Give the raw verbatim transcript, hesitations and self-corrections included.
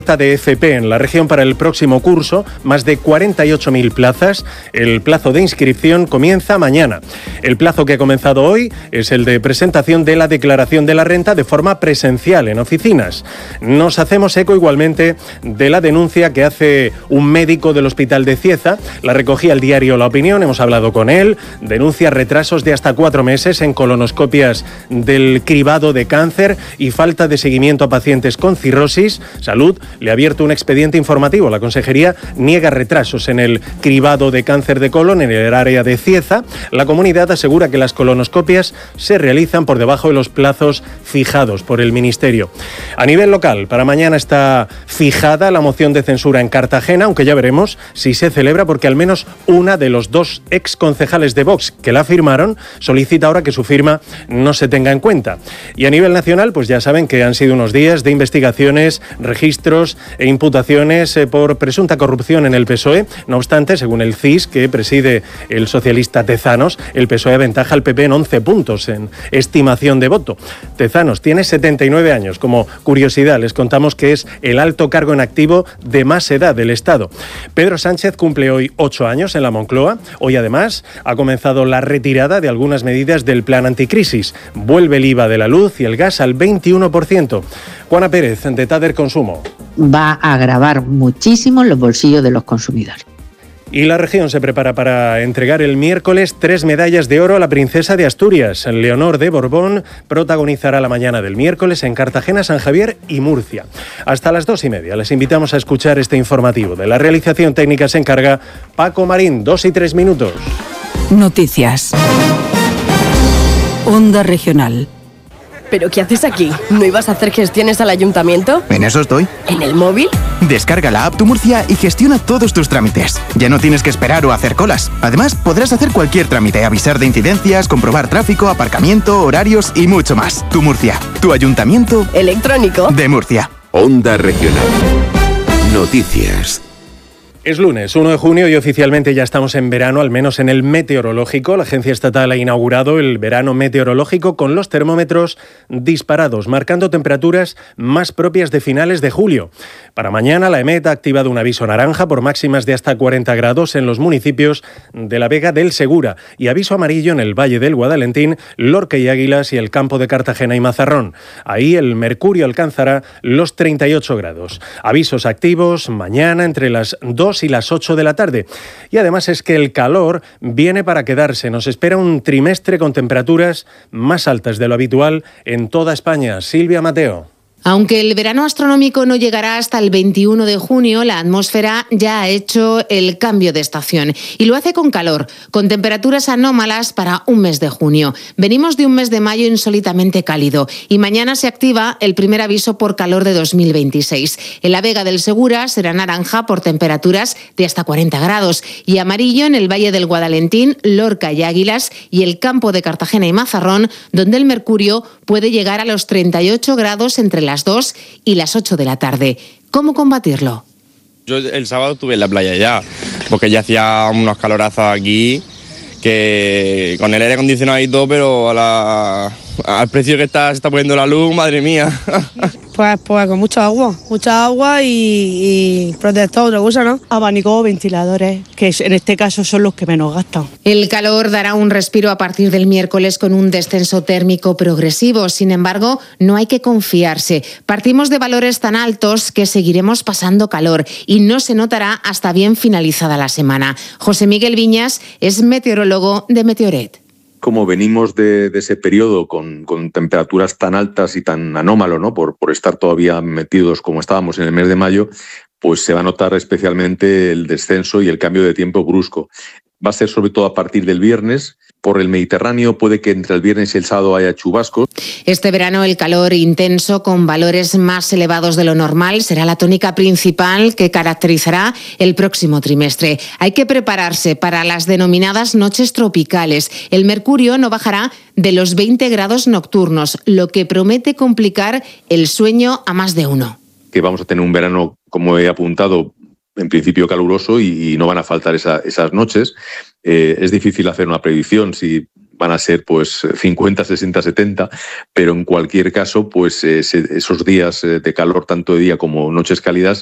de F P en la región para el próximo curso, más de cuarenta y ocho mil plazas. El plazo de inscripción comienza mañana. El plazo que ha comenzado hoy es el de presentación de la declaración de la renta de forma presencial en oficinas. Nos hacemos eco igualmente de la denuncia que hace un médico del Hospital de Cieza. La recogía el diario La Opinión, hemos hablado con él. Denuncia retrasos de hasta cuatro meses en colonoscopias del cribado de cáncer y falta de seguimiento a pacientes con cirrosis. Salud le ha abierto un expediente informativo. La Consejería niega retrasos en el cribado de cáncer de colon en el área de Cieza. La comunidad asegura que las colonoscopias se realizan por debajo de los plazos fijados por el Ministerio. A nivel local, para mañana está fijada la moción de censura en Cartagena, aunque ya veremos si se celebra, porque al menos una de los dos exconcejales de Vox que la firmaron solicita ahora que su firma no se tenga en cuenta. Y a nivel nacional, pues ya saben que han sido unos días de investigaciones, registros e imputaciones eh, por presunta corrupción en el P S O E. No obstante, según el C I S, que preside el socialista Tezanos, el P S O E aventaja al P P en once puntos en estimación de voto. Tezanos tiene setenta y nueve años. Como curiosidad, les contamos que es el alto cargo en activo de más edad del Estado. Pedro Sánchez cumple hoy ocho años en la Moncloa. Hoy, además, ha comenzado la retirada de algunas medidas del plan anticrisis. Vuelve el I V A de la luz y el gas al veintiuno por ciento. Juana Pérez, de Tader Consumo. Va a agravar muchísimo los bolsillos de los consumidores. Y la región se prepara para entregar el miércoles tres medallas de oro a la princesa de Asturias. Leonor de Borbón protagonizará la mañana del miércoles en Cartagena, San Javier y Murcia. Hasta las dos y media les invitamos a escuchar este informativo. De la realización técnica se encarga Paco Marín, dos y tres minutos. Noticias. Onda Regional. ¿Pero qué haces aquí? ¿No ibas a hacer gestiones al ayuntamiento? En eso estoy. ¿En el móvil? Descarga la app Tu Murcia y gestiona todos tus trámites. Ya no tienes que esperar o hacer colas. Además, podrás hacer cualquier trámite, avisar de incidencias, comprobar tráfico, aparcamiento, horarios y mucho más. Tu Murcia, tu ayuntamiento electrónico de Murcia. Onda Regional. Noticias. Es lunes, uno de junio, y oficialmente ya estamos en verano, al menos en el meteorológico. La Agencia Estatal ha inaugurado el verano meteorológico con los termómetros disparados, marcando temperaturas más propias de finales de julio. Para mañana, la EMET ha activado un aviso naranja por máximas de hasta cuarenta grados en los municipios de la Vega del Segura y aviso amarillo en el Valle del Guadalentín, Lorca y Águilas y el campo de Cartagena y Mazarrón. Ahí el mercurio alcanzará los treinta y ocho grados. Avisos activos mañana entre las dos y las ocho de la tarde. Y además es que el calor viene para quedarse. Nos espera un trimestre con temperaturas más altas de lo habitual en toda España. Silvia Mateo. Aunque el verano astronómico no llegará hasta el veintiuno de junio, la atmósfera ya ha hecho el cambio de estación y lo hace con calor, con temperaturas anómalas para un mes de junio. Venimos de un mes de mayo insólitamente cálido y mañana se activa el primer aviso por calor de dos mil veintiséis. En la Vega del Segura será naranja por temperaturas de hasta cuarenta grados y amarillo en el Valle del Guadalentín, Lorca y Águilas y el campo de Cartagena y Mazarrón, donde el mercurio puede llegar a los treinta y ocho grados entre las dos y las ocho de la tarde. ¿Cómo combatirlo? Yo el sábado estuve en la playa ya, porque ya hacía unos calorazos aquí, que con el aire acondicionado y todo, pero a la, al precio que está, se está poniendo la luz, madre mía. Pues, pues con mucha agua, mucha agua y, y protector, otra cosa, ¿no? Abanico o ventiladores, que en este caso son los que menos gastan. El calor dará un respiro a partir del miércoles con un descenso térmico progresivo. Sin embargo, no hay que confiarse. Partimos de valores tan altos que seguiremos pasando calor y no se notará hasta bien finalizada la semana. José Miguel Viñas es meteorólogo de Meteoret. Como venimos de, de ese periodo con, con temperaturas tan altas y tan anómalo, ¿no? Por, por estar todavía metidos como estábamos en el mes de mayo, pues se va a notar especialmente el descenso y el cambio de tiempo brusco. Va a ser sobre todo a partir del viernes. Por el Mediterráneo puede que entre el viernes y el sábado haya chubascos. Este verano el calor intenso con valores más elevados de lo normal será la tónica principal que caracterizará el próximo trimestre. Hay que prepararse para las denominadas noches tropicales. El mercurio no bajará de los veinte grados nocturnos, lo que promete complicar el sueño a más de uno. Que vamos a tener un verano, como he apuntado, en principio caluroso y, y no van a faltar esa, esas noches. Eh, es difícil hacer una predicción si van a ser pues cincuenta, sesenta, setenta, pero en cualquier caso, pues esos días de calor, tanto de día como noches cálidas,